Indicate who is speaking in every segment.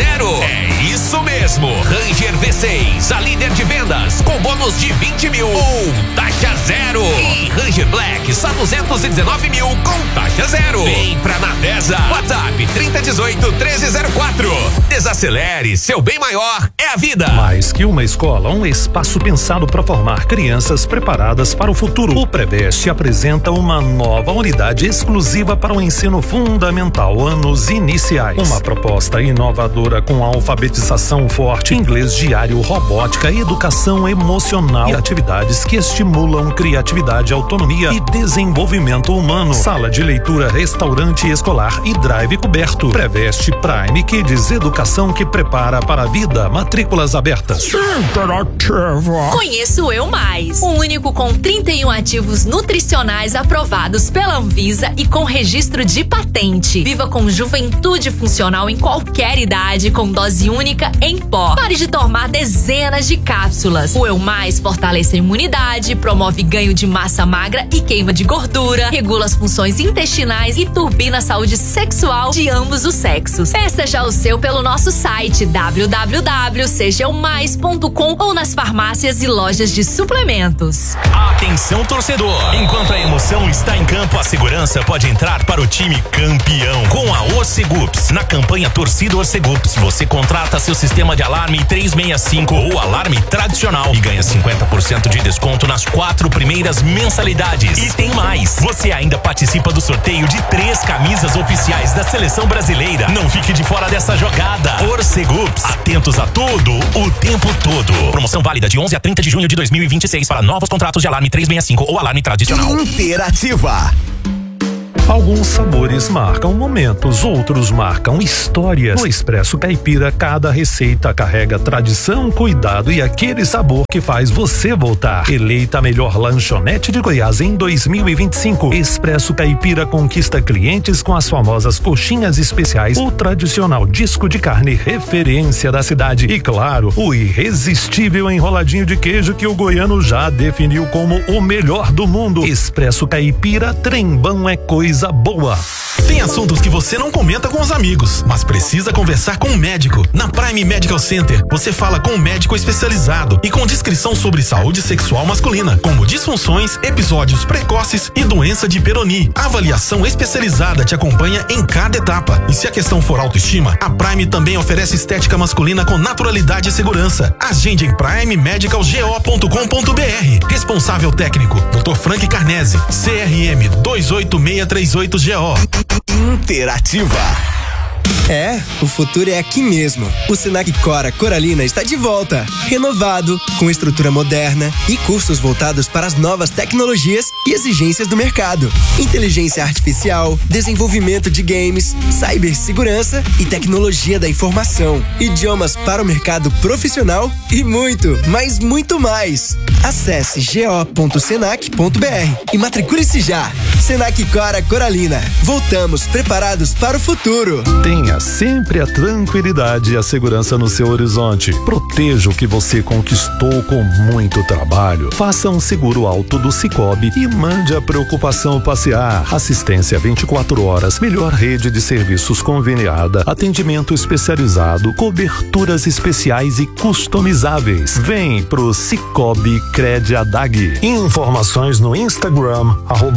Speaker 1: zero. É isso mesmo, Ranger V6, a líder de vendas, com bônus de 20 mil ou taxa zero. E Ranger Black, só 219 mil com taxa zero. Vem pra Navesa. WhatsApp 3018-1304. Desacelere, seu bem maior é a vida.
Speaker 2: Mais que uma escola, um espaço pensado para formar crianças preparadas para o futuro. O Preveste apresenta uma nova unidade exclusiva para o ensino fundamental, anos iniciais. Uma proposta inovadora com alfabetização forte, inglês diário, robótica, educação emocional e atividades que estimulam criatividade, autonomia e desenvolvimento humano. Sala de leitura, restaurante escolar e drive coberto. Preveste Prime Kids, educação que prepara para a vida. Matrículas abertas.
Speaker 3: Interativa. Conheço o Eu Mais, o único com 31 ativos nutricionais aprovados pela Anvisa e com registro de patente. Viva com juventude funcional em qualquer idade, com dose única em pó. Pare de tomar dezenas de cápsulas. O Eu Mais fortalece a imunidade, promove ganho de massa magra e queima de gordura, regula as funções intestinais e turbina a saúde sexual de ambos os sexos. Peça já o seu pelo nosso site www.sejaumais.com ou nas farmácias e lojas de suplementos.
Speaker 4: Atenção, torcedor! Enquanto a emoção está em campo, a segurança pode entrar para o time campeão com a Orcegups. Na campanha Torcida Orcegups, você contrata seu sistema de alarme 365 ou alarme tradicional e ganha 50% de desconto nas 4 primeiras mensalidades. E tem mais! Você ainda participa do sorteio de 3 camisas oficiais da Seleção Brasileira. Não fique de fora dessa jogada. Orcegups, atentos a tudo, o tempo todo. Promoção válida de 11 a 30 de junho de 2026 para novos contratos de alarme 365 ou alarme tradicional.
Speaker 5: Interativa.
Speaker 2: Alguns sabores marcam momentos, outros marcam histórias. No Expresso Caipira, cada receita carrega tradição, cuidado e aquele sabor que faz você voltar. Eleita a melhor lanchonete de Goiás em 2025, Expresso Caipira conquista clientes com as famosas coxinhas especiais, o tradicional disco de carne referência da cidade e, claro, o irresistível enroladinho de queijo que o goiano já definiu como o melhor do mundo. Expresso Caipira, trembão é coisa boa.
Speaker 6: Tem assuntos que você não comenta com os amigos, mas precisa conversar com um médico. Na Prime Medical Center, você fala com um médico especializado e com descrição sobre saúde sexual masculina, como disfunções, episódios precoces e doença de Peyronie. A avaliação especializada te acompanha em cada etapa. E se a questão for autoestima, a Prime também oferece estética masculina com naturalidade e segurança. Agende em primemedicalgo.com.br. Responsável técnico, Dr. Frank Carnese, CRM 28638GO.
Speaker 5: Interativa. O futuro é aqui mesmo. O Senac Cora Coralina está de volta, renovado, com estrutura moderna e cursos voltados para as novas tecnologias e exigências do mercado. Inteligência artificial, desenvolvimento de games, cibersegurança e tecnologia da informação, idiomas para o mercado profissional e muito, mas muito mais. Acesse go.senac.br e matricule-se já. Senac Cora Coralina. Voltamos preparados para o futuro.
Speaker 2: Tenha sempre a tranquilidade e a segurança no seu horizonte. Proteja o que você conquistou com muito trabalho. Faça um seguro alto do Cicobi e mande a preocupação passear. Assistência 24 horas, melhor rede de serviços conveniada, atendimento especializado, coberturas especiais e customizáveis. Vem pro Cicobi Crediadag. Informações no Instagram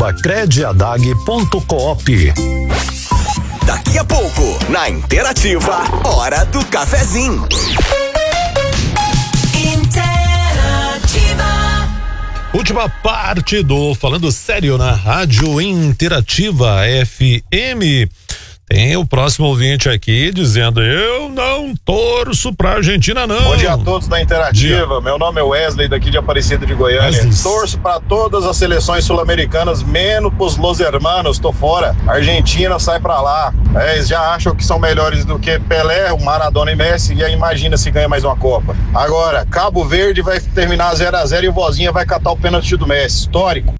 Speaker 2: @crediadag.coop.
Speaker 5: Daqui a pouco, na Interativa, hora do cafezinho.
Speaker 3: Interativa.
Speaker 2: Última parte do Falando Sério na Rádio Interativa FM. Tem o próximo ouvinte aqui dizendo: eu não torço pra Argentina, não.
Speaker 7: Bom dia a todos da Interativa. Meu nome é Wesley, daqui de Aparecida de Goiânia. Torço pra todas as seleções sul-americanas, menos pros Los Hermanos. Tô fora. Argentina sai pra lá. Eles já acham que são melhores do que Pelé, o Maradona e Messi. E aí imagina se ganha mais uma Copa. Agora, Cabo Verde vai terminar 0-0 e o Vozinha vai catar o pênalti do Messi. Histórico.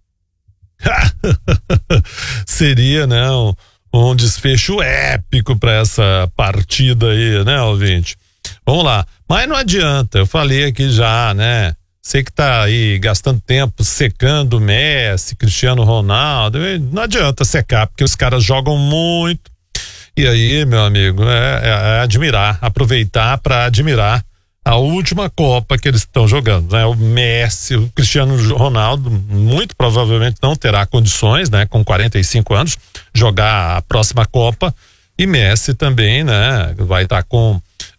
Speaker 2: Seria, né? Um desfecho épico para essa partida aí, né, ouvinte? Vamos lá. Mas não adianta, eu falei aqui já, né? Você que tá aí gastando tempo secando Messi, Cristiano Ronaldo, não adianta secar, porque os caras jogam muito E aí, meu amigo, é admirar, aproveitar para admirar a última Copa que eles estão jogando, né? O Messi, o Cristiano Ronaldo, muito provavelmente não terá condições, né? Com 45 anos, jogar a próxima Copa. E Messi também, né? Vai estar com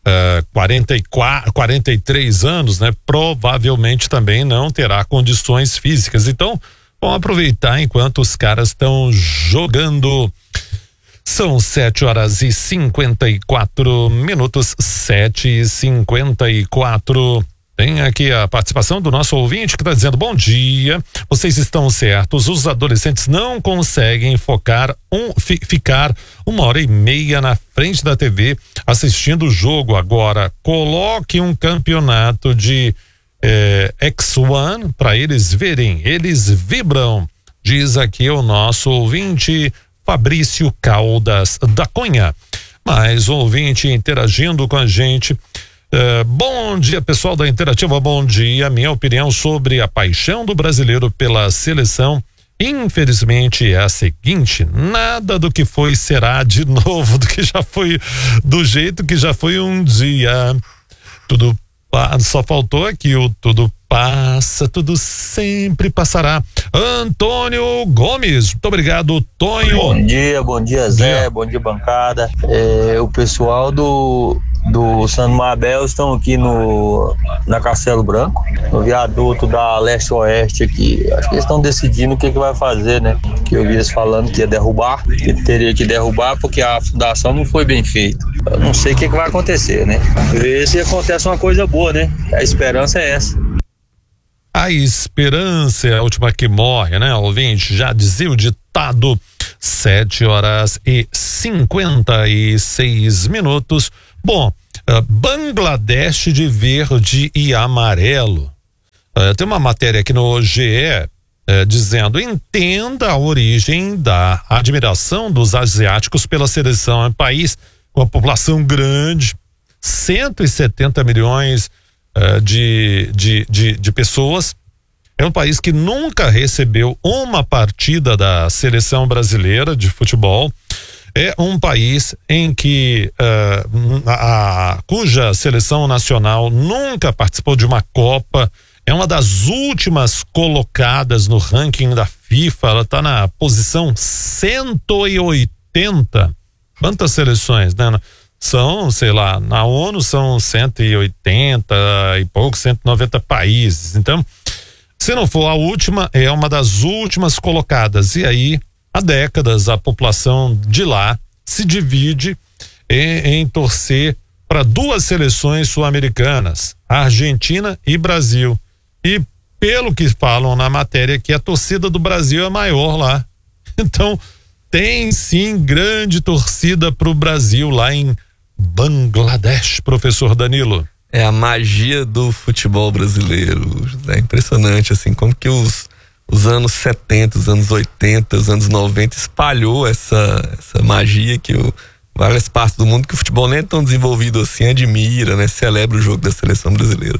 Speaker 2: 43 anos, né? Provavelmente também não terá condições físicas. Então, vamos aproveitar enquanto os caras estão jogando. São 7h54, 7h54. Tem aqui a participação do nosso ouvinte que está dizendo: bom dia, vocês estão certos, os adolescentes não conseguem ficar 1h30 na frente da TV assistindo o jogo. Agora, coloque um campeonato de X1 para eles verem, eles vibram, diz aqui o nosso ouvinte Fabrício Caldas da Cunha. Mais um ouvinte interagindo com a gente. Bom dia, pessoal da Interativa, bom dia. Minha opinião sobre a paixão do brasileiro pela seleção, infelizmente, é a seguinte: nada do que foi será de novo, do que já foi, do jeito que já foi um dia. Tudo só faltou aqui o tudo passa, tudo sempre passará. Antônio Gomes, muito obrigado, Tonho.
Speaker 8: Bom dia, Zé, bom dia, bancada. O pessoal do São Mabel estão aqui na Castelo Branco, no viaduto da leste-oeste aqui. Acho que eles estão decidindo o que vai fazer, né? Que eu vi eles falando que ia derrubar, que teria que derrubar porque a fundação não foi bem feita. Eu não sei o que vai acontecer, né? Ver se acontece uma coisa boa, né? A esperança é essa.
Speaker 2: A esperança é a última que morre, né, ouvinte? Já dizia o ditado. 7h56. Bom, Bangladesh de verde e amarelo. Tem uma matéria aqui no GE dizendo: entenda a origem da admiração dos asiáticos pela seleção. É um país com uma população grande, 170 milhões de pessoas. É um país que nunca recebeu uma partida da seleção brasileira de futebol. É um país em que cuja seleção nacional nunca participou de uma Copa. É uma das últimas colocadas no ranking da FIFA. Ela está na posição 180. Quantas seleções, né? São, sei lá, na ONU são 180 e pouco, 190 países. Então, se não for a última, é uma das últimas colocadas. E aí, há décadas, a população de lá se divide em torcer para duas seleções sul-americanas, Argentina e Brasil. E pelo que falam na matéria, que a torcida do Brasil é maior lá. Então, tem sim grande torcida para o Brasil lá em Bangladesh, professor Danilo.
Speaker 9: É a magia do futebol brasileiro. É impressionante, assim, como que os anos 70, os anos 80, os anos 90 espalhou essa magia que várias partes do mundo que o futebol nem é tão desenvolvido assim, admira, né? Celebra o jogo da seleção brasileira.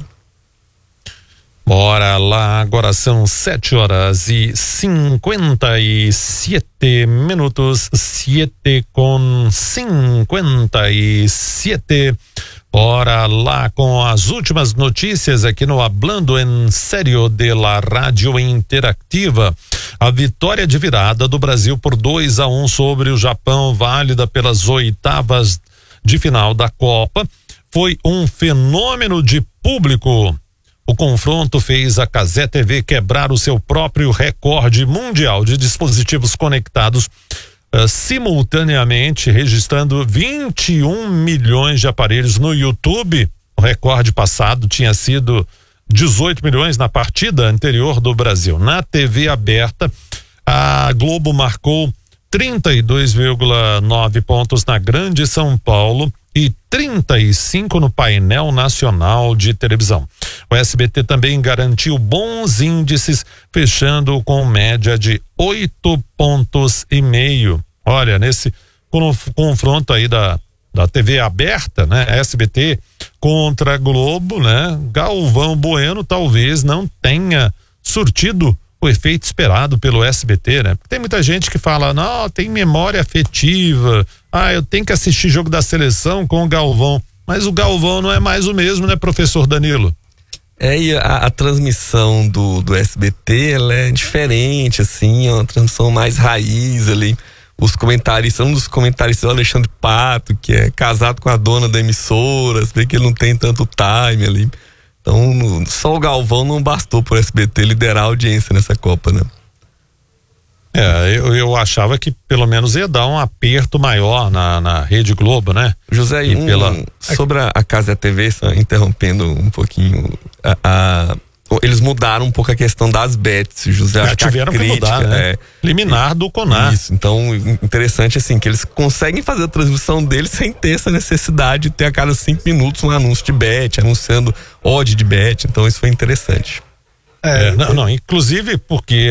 Speaker 2: Bora lá, agora são 7h57, 7h57. Bora lá com as últimas notícias aqui no Hablando en Serio de la Rádio Interativa. A vitória de virada do Brasil por 2-1 sobre o Japão, válida pelas oitavas de final da Copa, foi um fenômeno de público. O confronto fez a Cazé TV quebrar o seu próprio recorde mundial de dispositivos conectados simultaneamente, registrando 21 milhões de aparelhos no YouTube. O recorde passado tinha sido 18 milhões na partida anterior do Brasil. Na TV aberta, a Globo marcou 32,9 pontos na Grande São Paulo e 35 no painel nacional de televisão. O SBT também garantiu bons índices, fechando com média de 8,5 pontos. Olha, nesse confronto aí da TV aberta, né? SBT contra Globo, né? Galvão Bueno talvez não tenha surtido o efeito esperado pelo SBT, né? Porque tem muita gente que fala, não, tem memória afetiva, eu tenho que assistir jogo da seleção com o Galvão. Mas o Galvão não é mais o mesmo, né, professor Danilo?
Speaker 9: E a transmissão do SBT, ela é diferente, assim, é uma transmissão mais raiz ali. Os comentaristas, um dos comentaristas é o Alexandre Pato, que é casado com a dona da emissora, você vê que ele não tem tanto time ali. Então, só o Galvão não bastou pro SBT liderar a audiência nessa Copa, né?
Speaker 2: Eu achava que pelo menos ia dar um aperto maior na Rede Globo, né?
Speaker 9: José, sobre a Casa TV, só interrompendo um pouquinho, eles mudaram um pouco a questão das bets, José.
Speaker 2: Já tiveram que mudar, né? Liminar do CONAR.
Speaker 9: Isso, então interessante assim, que eles conseguem fazer a transmissão deles sem ter essa necessidade de ter a cada 5 minutos um anúncio de bet, anunciando odd de bet, então isso foi interessante.
Speaker 2: Não, inclusive porque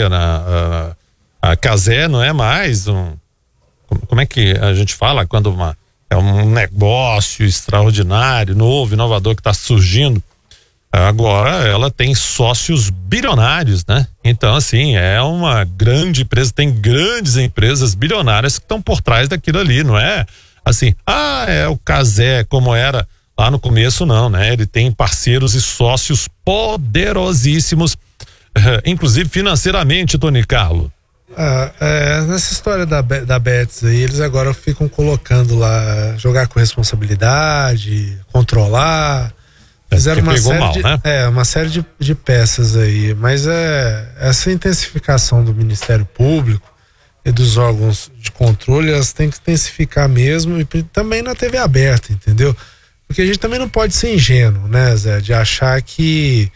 Speaker 2: a Cazé não é mais como é que a gente fala quando é um negócio extraordinário, novo, inovador que está surgindo. Agora ela tem sócios bilionários, né? Então, assim, é uma grande empresa, tem grandes empresas bilionárias que estão por trás daquilo ali, não é assim, é o Cazé como era lá no começo, não, né? Ele tem parceiros e sócios poderosíssimos, inclusive financeiramente, Tony Carlo.
Speaker 10: Nessa história da Betts aí, eles agora ficam colocando lá, jogar com responsabilidade, controlar. Fizeram uma série de peças aí, mas essa intensificação do Ministério Público e dos órgãos de controle, elas têm que intensificar mesmo, e também na TV aberta, entendeu? Porque a gente também não pode ser ingênuo, né, Zé, de achar que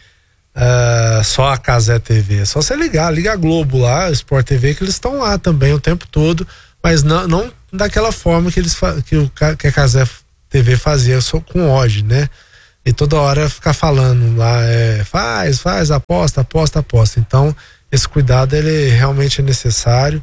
Speaker 10: só a Cazé TV, é só você liga a Globo lá, Sport TV, que eles estão lá também o tempo todo, mas não daquela forma que a Cazé TV fazia só com odd, né? E toda hora ficar falando lá, faz, aposta. Então, esse cuidado, ele realmente é necessário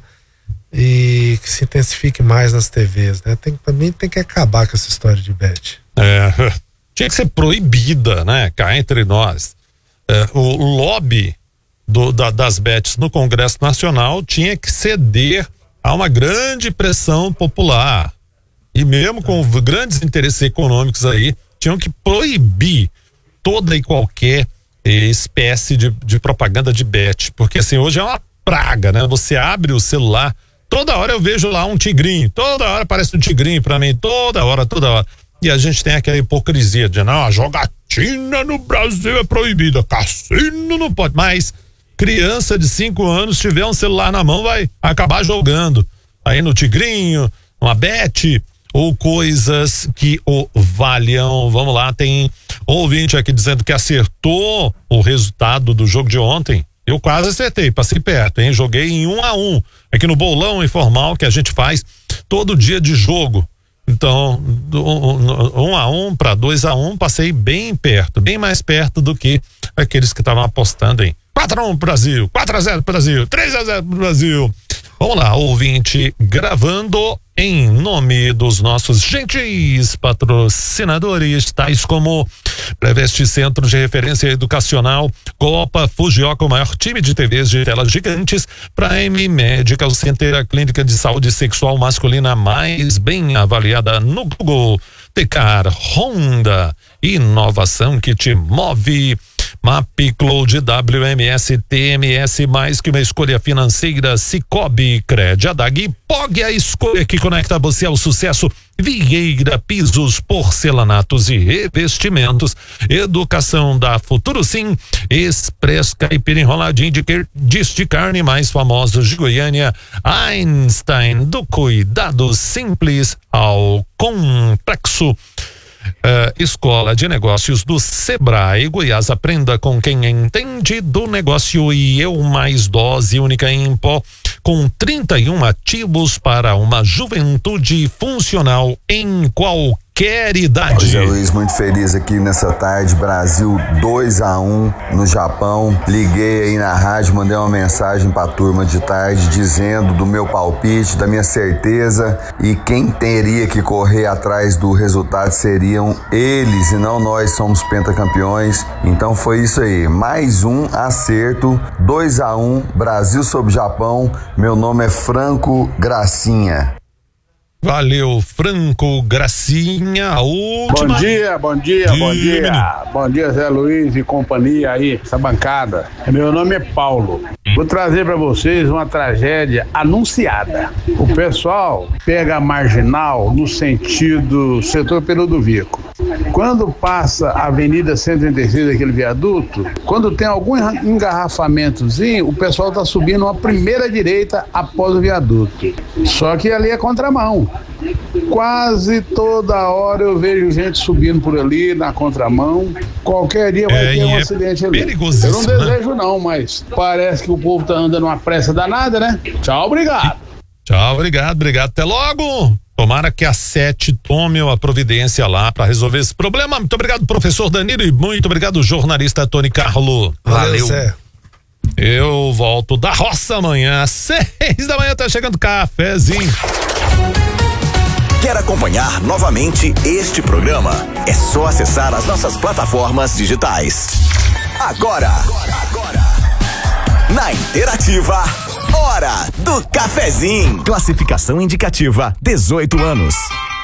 Speaker 10: e que se intensifique mais nas TVs, né? Também tem que acabar com essa história de bet.
Speaker 2: Tinha que ser proibida, né? Cá entre nós. O lobby das bets no Congresso Nacional tinha que ceder a uma grande pressão popular. E mesmo com grandes interesses econômicos aí, tinham que proibir toda e qualquer espécie de propaganda de bet, porque assim, hoje é uma praga, né? Você abre o celular, toda hora eu vejo lá um tigrinho, toda hora aparece um tigrinho pra mim, toda hora, e a gente tem aquela hipocrisia de, não, a jogatina no Brasil é proibida, cassino não pode, mas criança de 5 anos tiver um celular na mão vai acabar jogando aí no tigrinho, uma bet, ou coisas que o valham. Vamos lá, tem um ouvinte aqui dizendo que acertou o resultado do jogo de ontem. Eu quase acertei, passei perto, hein? Joguei em 1-1, aqui no bolão informal que a gente faz todo dia de jogo. Então, 1-1 para 2-1, passei bem perto, bem mais perto do que aqueles que estavam apostando em 4-1 pro Brasil, 4-0 pro Brasil, 3-0 pro Brasil. Vamos lá, ouvinte gravando em nome dos nossos gentis patrocinadores, tais como Preveste Centro de Referência Educacional, Copa Fujioka, o maior time de TVs de telas gigantes, Prime Medical Center, a clínica de saúde sexual masculina mais bem avaliada no Google, Tecar, Honda, inovação que te move, MapCloud, WMS, TMS, mais que uma escolha financeira, Cicobi, Crediadag, POG, a escolha que conecta você ao sucesso, Vieira Pisos, Porcelanatos e Revestimentos, Educação da Futuro Sim, Express Caipira Enroladinho de carne mais famosos de Goiânia, Einstein, do cuidado simples ao complexo. Escola de Negócios do Sebrae Goiás, aprenda com quem entende do negócio. E Eu Mais Dose única em pó, com 31 ativos para uma juventude funcional em qualquer idade.
Speaker 11: José Luiz, muito feliz aqui nessa tarde, Brasil 2-1 no Japão. Liguei aí na rádio, mandei uma mensagem pra turma de tarde dizendo do meu palpite, da minha certeza, e quem teria que correr atrás do resultado seriam eles e não nós, somos pentacampeões. Então foi isso aí, mais um acerto, 2-1, Brasil sobre Japão. Meu nome é Franco Gracinha.
Speaker 2: Valeu, Franco Gracinha, a última.
Speaker 12: Bom dia, Zé Luiz e companhia aí, essa bancada. Meu nome é Paulo. Vou trazer para vocês uma tragédia anunciada. O pessoal pega a marginal no sentido setor Pelourinho Vico. Quando passa a Avenida 136, aquele viaduto, quando tem algum engarrafamentozinho, o pessoal tá subindo uma primeira direita após o viaduto. Só que ali é contramão. Quase toda hora eu vejo gente subindo por ali na contramão. Qualquer dia vai ter um acidente ali. Eu não desejo não, mas parece que o povo tá andando uma pressa danada, né? Tchau, obrigado.
Speaker 2: Tchau, obrigado. Até logo. Tomara que a 7 tome a providência lá para resolver esse problema. Muito obrigado, professor Danilo, e muito obrigado, jornalista Tony Carlo.
Speaker 10: Valeu. Zé.
Speaker 2: Eu volto da roça amanhã, às 6 da manhã, tá chegando cafezinho.
Speaker 13: Quer acompanhar novamente este programa? É só acessar as nossas plataformas digitais. Agora. Na Interativa, Hora do Cafezinho. Classificação indicativa 18 anos.